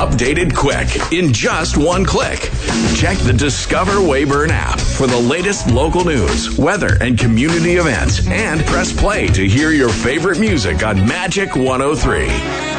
updated quick in just one click. Check the Discover Weyburn app for the latest local news, weather, and community events, and press play to hear your favorite music on Magic 103.